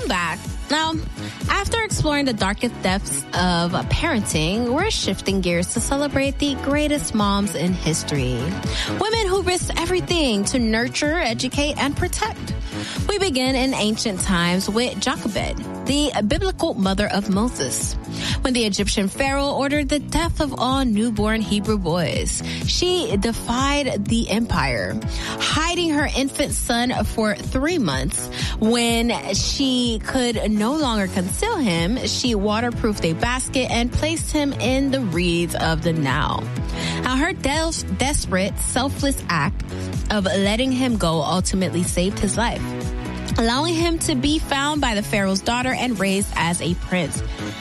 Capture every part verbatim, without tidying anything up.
welcome back. Now, after exploring the darkest depths of parenting, we're shifting gears to celebrate the greatest moms in history. Women who risked everything to nurture, educate, and protect. We begin in ancient times with Jochebed, the biblical mother of Moses. When the Egyptian pharaoh ordered the death of all newborn Hebrew boys, she defied the empire, hiding her infant son for three months. When she could no longer conceal him, she waterproofed a basket and placed him in the reeds of the Nile. Now, her des- desperate, selfless act of letting him go ultimately saved his life, allowing him to be found by the pharaoh's daughter and raised as a prince.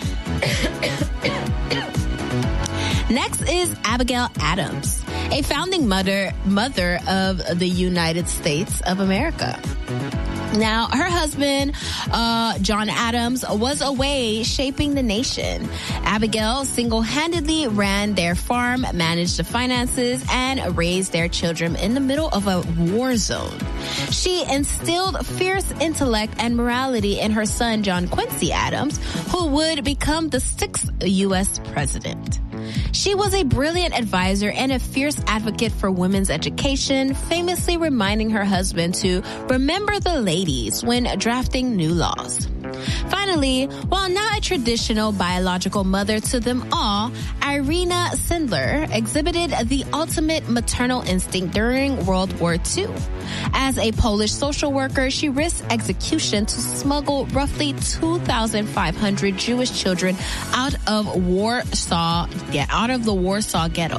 Next is Abigail Adams, a founding mother, mother of the United States of America. Now, her husband, uh, John Adams, was away shaping the nation. Abigail single-handedly ran their farm, managed the finances, and raised their children in the middle of a war zone. She instilled fierce intellect and morality in her son, John Quincy Adams, who would become the sixth U S president. She was a brilliant advisor and a fierce advocate for women's education, famously reminding her husband to remember the ladies when drafting new laws. Finally, while not a traditional biological mother to them all, Irina Sindler exhibited the ultimate maternal instinct during World War Two. As a Polish social worker, she risked execution to smuggle roughly two thousand five hundred Jewish children out of Warsaw, out of the Warsaw Ghetto.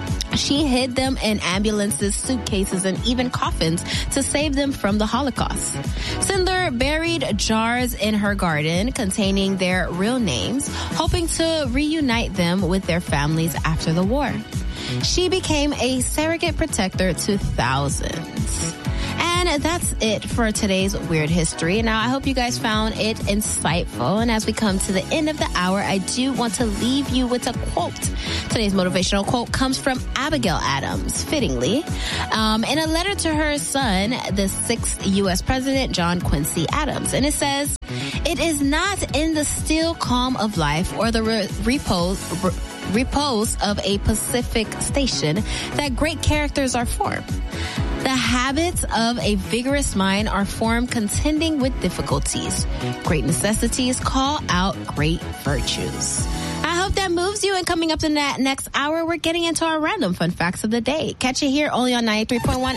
She hid them in ambulances, suitcases, and even coffins to save them from the Holocaust. Sindler buried jars in her garden containing their real names, hoping to reunite them with their families after the war. She became a surrogate protector to thousands. And that's it for today's Weird History. Now, I hope you guys found it insightful. And as we come to the end of the hour, I do want to leave you with a quote. Today's motivational quote comes from Abigail Adams, fittingly, um, in a letter to her son, the sixth U S president, John Quincy Adams. And it says, "It is not in the still calm of life or the re- repose... Re- repose of a Pacific station that great characters are formed. The habits of a vigorous mind are formed contending with difficulties. Great necessities call out great virtues." I hope that moves you. And coming up in that next hour, we're getting into our random fun facts of the day. Catch it here only on ninety-three point one